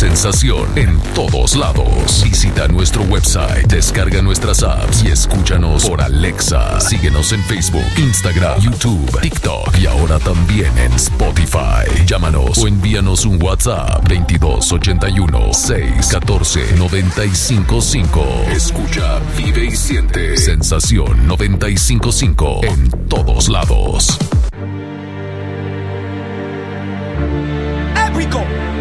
sensación en todos lados. Visita nuestro website, descarga nuestras apps y escúchanos por Alexa. Síguenos en Facebook, Instagram, YouTube, TikTok y ahora también en Spotify. Llámanos o envíanos un WhatsApp 2281-614-955. Escucha, vive y siente Sensación 955 en todos lados. Épico.